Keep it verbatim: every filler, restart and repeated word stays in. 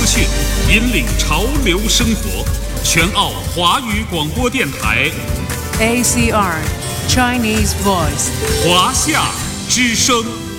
讯，引领潮流生活。全澳华语广播电台 A C R Chinese Voice 华夏之声。